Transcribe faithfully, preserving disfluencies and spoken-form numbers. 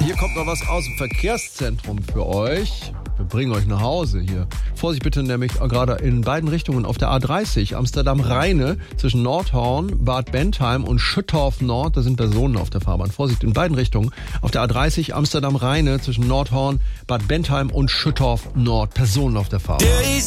Hier kommt noch was aus dem Verkehrszentrum für euch. Wir bringen euch nach Hause hier. Vorsicht bitte, nämlich gerade in beiden Richtungen auf der A dreißig, Amsterdam-Rheine, zwischen Nordhorn, Bad Bentheim und Schüttorf Nord. Da sind Personen auf der Fahrbahn. Vorsicht in beiden Richtungen. Auf der A dreißig, Amsterdam-Rheine, zwischen Nordhorn, Bad Bentheim und Schüttorf Nord. Personen auf der Fahrbahn.